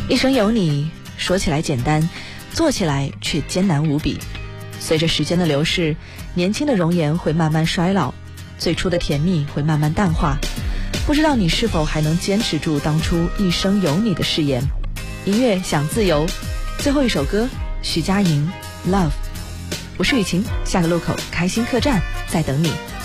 一生有你，说起来简单，做起来却艰难无比。随着时间的流逝，年轻的容颜会慢慢衰老，最初的甜蜜会慢慢淡化。不知道你是否还能坚持住当初一生有你的誓言。音乐想自由，最后一首歌，徐佳莹 Love。我是雨晴，下个路口开心客栈在等你。